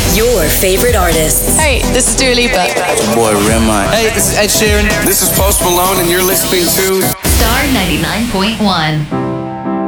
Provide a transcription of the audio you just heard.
Your favorite artists. Hey, this is Dua Lipa. Boy, Rema. Hey, this is Ed Sheeran. This is Post Malone, and you're listening to Star 99.1.